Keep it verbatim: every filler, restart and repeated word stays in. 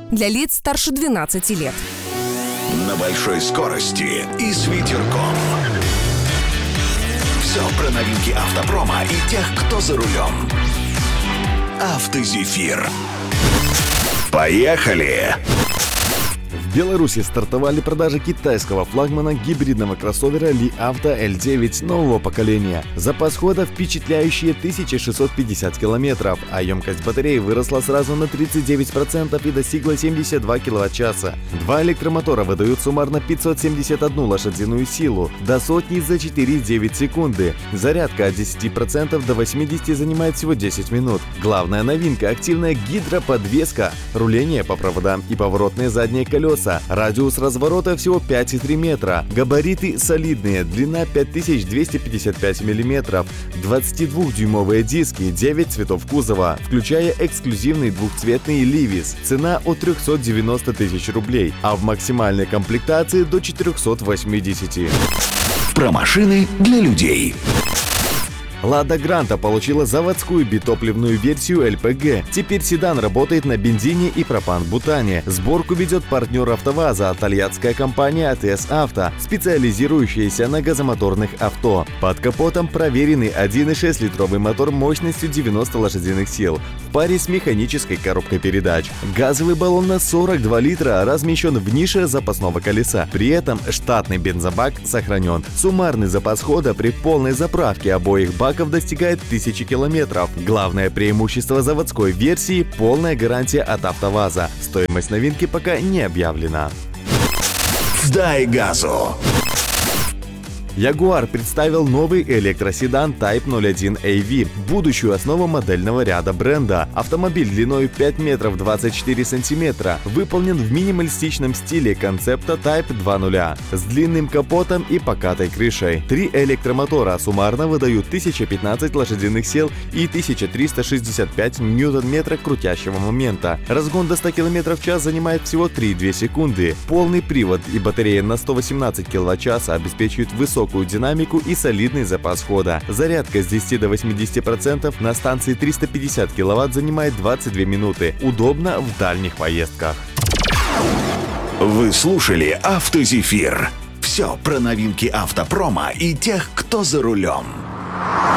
для лиц старше двенадцати лет. На большой скорости и с ветерком. Все про новинки автопрома и тех, кто за рулем. Автозефир. Поехали! В Беларуси стартовали продажи китайского флагмана гибридного кроссовера Li Auto эл девять нового поколения. Запас хода впечатляющие тысяча шестьсот пятьдесят километров, а емкость батареи выросла сразу на тридцать девять процентов и достигла семьдесят два киловатт-часа. Два электромотора выдают суммарно пятьсот семьдесят одну лошадиную силу, до сотни за четыре и девять секунды. Зарядка от десяти процентов до восьмидесяти занимает всего десять минут. Главная новинка – активная гидроподвеска, руление по проводам и поворотные задние колеса. Радиус разворота всего пять и три метра. Габариты солидные, длина пять тысяч двести пятьдесят пять миллиметров. двадцатидвухдюймовые диски, девять цветов кузова, включая эксклюзивный двухцветный Livis. Цена от трехсот девяноста тысяч рублей, а в максимальной комплектации до четырехсот восьмидесяти. Про машины для людей. Лада Гранта получила заводскую битопливную версию эл пи джи. Теперь седан работает на бензине и пропан-бутане. Сборку ведет партнер АвтоВАЗа, тольяттская компания эй ти эс Авто, специализирующаяся на газомоторных авто. Под капотом проверенный один и шесть литровый мотор мощностью девяносто лошадиных сил в паре с механической коробкой передач. Газовый баллон на сорок два литра размещен в нише запасного колеса. При этом штатный бензобак сохранен. Суммарный запас хода при полной заправке обоих баков достигает тысячи километров. Главное преимущество заводской версии – полная гарантия от АвтоВАЗа. Стоимость новинки пока не объявлена. Дай газу! Jaguar представил новый электроседан Type ноль один эй ви, будущую основу модельного ряда бренда. Автомобиль длиной пять метров двадцать четыре сантиметра выполнен в минималистичном стиле концепта Type два ноль, с длинным капотом и покатой крышей. Три электромотора суммарно выдают тысяча пятнадцать лошадиных сил и тысяча триста шестьдесят пять ньютон-метров крутящего момента. Разгон до ста километров в час занимает всего три и две секунды. Полный привод и батарея на сто восемнадцать киловатт-часа обеспечивают высокую динамику и солидный запас хода. Зарядка с десяти до восьмидесяти процентов на станции триста пятьдесят киловатт занимает двадцать две минуты. Удобно в дальних поездках. Вы слушали Автозефир. Все про новинки автопрома и тех, кто за рулем.